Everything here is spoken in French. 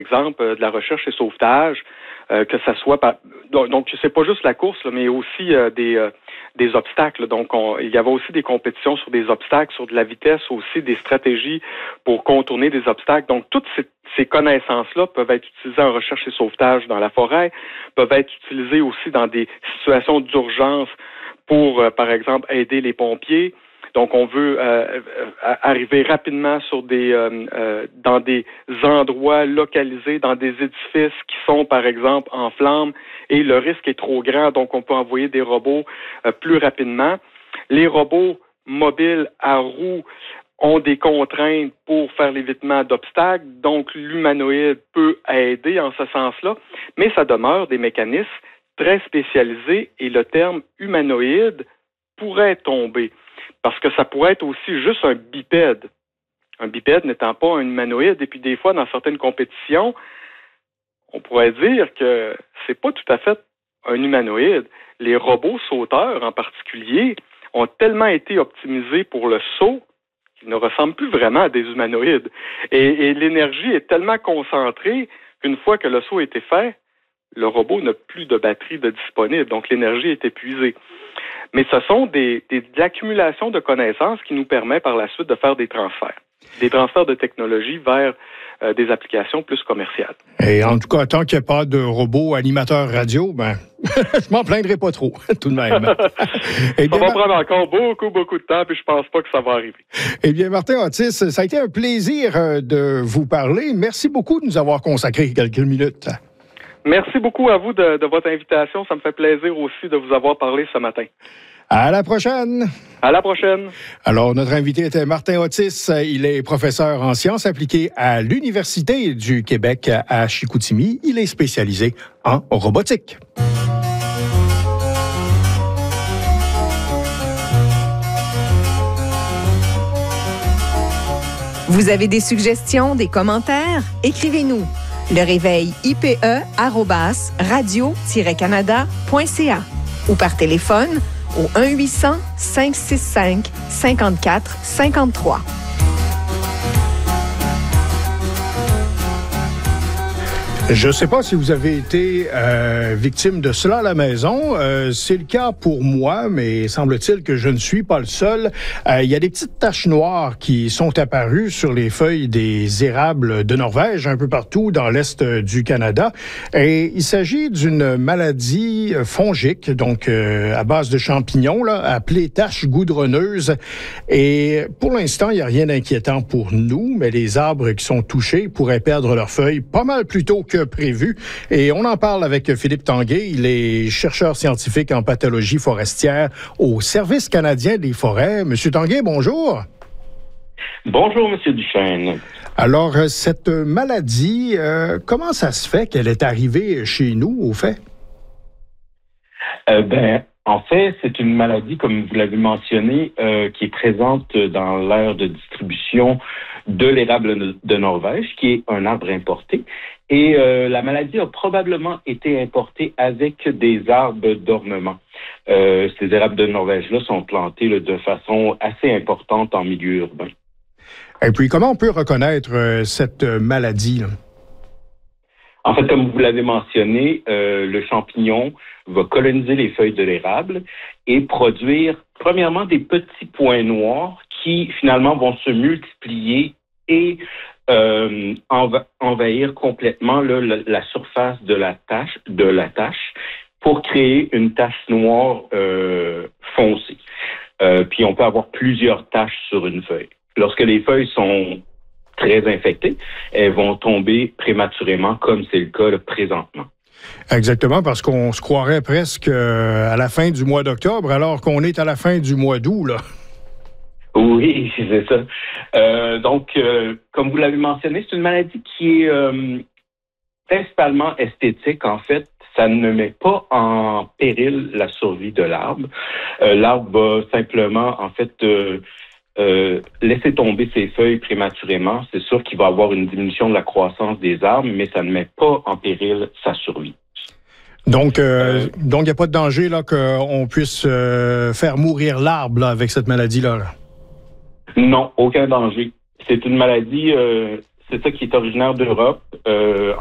exemple, de la recherche et sauvetage, que ça soit donc c'est pas juste la course, là, mais aussi des obstacles. Donc il y avait aussi des compétitions sur des obstacles, sur de la vitesse, aussi des stratégies pour contourner des obstacles. Donc toutes ces connaissances-là peuvent être utilisées en recherche et sauvetage dans la forêt, peuvent être utilisées aussi dans des situations d'urgence pour, par exemple, aider les pompiers. Donc, on veut arriver rapidement sur dans des endroits localisés, dans des édifices qui sont, par exemple, en flammes, et le risque est trop grand, donc on peut envoyer des robots plus rapidement. Les robots mobiles à roues ont des contraintes pour faire l'évitement d'obstacles, donc l'humanoïde peut aider en ce sens-là, mais ça demeure des mécanismes très spécialisés, et le terme humanoïde pourrait tomber. Parce que ça pourrait être aussi juste un bipède. Un bipède n'étant pas un humanoïde. Et puis des fois, dans certaines compétitions, on pourrait dire que c'est pas tout à fait un humanoïde. Les robots sauteurs, en particulier, ont tellement été optimisés pour le saut qu'ils ne ressemblent plus vraiment à des humanoïdes. Et l'énergie est tellement concentrée qu'une fois que le saut a été fait, le robot n'a plus de batterie disponible. Donc l'énergie est épuisée. Mais ce sont de l'accumulation de connaissances qui nous permet par la suite de faire des transferts de technologie vers des applications plus commerciales. Et en tout cas, tant qu'il n'y a pas de robot animateur radio, je m'en plaindrai pas trop, tout de même. Ça va prendre encore beaucoup de temps, puis je pense pas que ça va arriver. Eh bien, Martin Otis, ça a été un plaisir de vous parler. Merci beaucoup de nous avoir consacré quelques minutes. Merci beaucoup à vous de votre invitation. Ça me fait plaisir aussi de vous avoir parlé ce matin. À la prochaine. À la prochaine. Alors, notre invité était Martin Otis. Il est professeur en sciences appliquées à l'Université du Québec à Chicoutimi. Il est spécialisé en robotique. Vous avez des suggestions, des commentaires? Écrivez-nous. Le réveil IPE@radio-canada.ca ou par téléphone au 1-800-565-5453. Je ne sais pas si vous avez été victime de cela à la maison. C'est le cas pour moi, mais semble-t-il que je ne suis pas le seul. Il y a des petites taches noires qui sont apparues sur les feuilles des érables de Norvège, un peu partout dans l'est du Canada. Et il s'agit d'une maladie fongique, donc à base de champignons, appelée tache goudronneuse. Et pour l'instant, il n'y a rien d'inquiétant pour nous, mais les arbres qui sont touchés pourraient perdre leurs feuilles pas mal plus tôt que prévu. Et on en parle avec Philippe Tanguay. Il est chercheur scientifique en pathologie forestière au Service canadien des forêts. Monsieur Tanguay, bonjour. Bonjour, Monsieur Duchesne. Alors, cette maladie, comment ça se fait qu'elle est arrivée chez nous, au fait? En fait, c'est une maladie, comme vous l'avez mentionné, qui est présente dans l'aire de distribution de l'érable de Norvège, qui est un arbre importé. Et la maladie a probablement été importée avec des arbres d'ornement. Ces érables de Norvège-là sont plantés de façon assez importante en milieu urbain. Et puis, comment on peut reconnaître cette maladie-là? En fait, comme vous l'avez mentionné, le champignon va coloniser les feuilles de l'érable et produire, premièrement, des petits points noirs qui, finalement, vont se multiplier et envahir complètement la surface de la tache pour créer une tache noire foncée. Puis, on peut avoir plusieurs taches sur une feuille. Lorsque les feuilles sont très infectées, elles vont tomber prématurément, comme c'est le cas présentement. Exactement, parce qu'on se croirait presque à la fin du mois d'octobre, alors qu'on est à la fin du mois d'août, là. Oui, c'est ça. Donc, comme vous l'avez mentionné, c'est une maladie qui est principalement esthétique, en fait. Ça ne met pas en péril la survie de l'arbre. L'arbre va simplement, en fait, laisser tomber ses feuilles prématurément. C'est sûr qu'il va avoir une diminution de la croissance des arbres, mais ça ne met pas en péril sa survie. Donc, il n'y a pas de danger là qu'on puisse faire mourir l'arbre là, avec cette maladie-là? Là. Non, aucun danger. C'est une maladie c'est ça, qui est originaire d'Europe.